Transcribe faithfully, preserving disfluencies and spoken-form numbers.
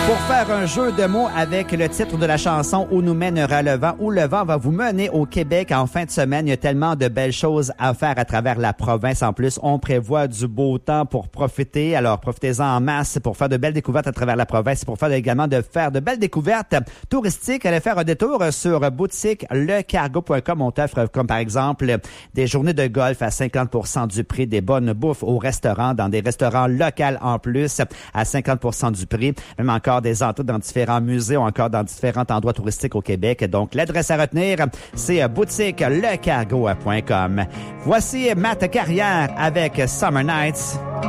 Pour faire un jeu de mots avec le titre de la chanson « Où nous mènera le vent » où le vent va vous mener au Québec en fin de semaine. Il y a tellement de belles choses à faire à travers la province. En plus, on prévoit du beau temps pour profiter. Alors, profitez-en en masse pour faire de belles découvertes à travers la province, pour faire également de faire de belles découvertes touristiques. Allez faire un détour sur boutique le cargo point com. On t'offre comme par exemple des journées de golf à cinquante pour cent du prix, des bonnes bouffes au restaurant, dans des restaurants locaux en plus à cinquante pour cent du prix, même encore des entrées dans différents musées ou encore dans différents endroits touristiques au Québec. Donc, l'adresse à retenir, c'est boutique le cargo point com. Voici Matt Carrière avec Summer Nights.